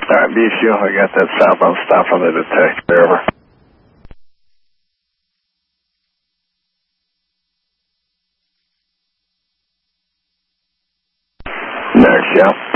All right, BSU, I got that southbound stop on the detector. Over. Next, yeah.